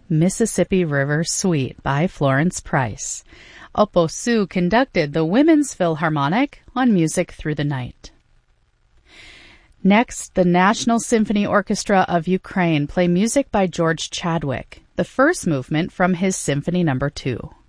Mississippi River Suite by Florence Price. Oppo Su conducted the Women's Philharmonic on Music Through the Night. Next, the National Symphony Orchestra of Ukraine play music by George Chadwick, the first movement from his Symphony No. 2.